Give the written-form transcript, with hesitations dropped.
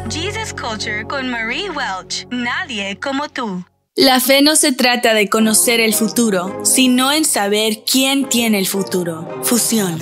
Jesus Culture con Marie Welch. Nadie como tú. La fe no se trata de conocer el futuro, sino en saber quién tiene el futuro. Fusión.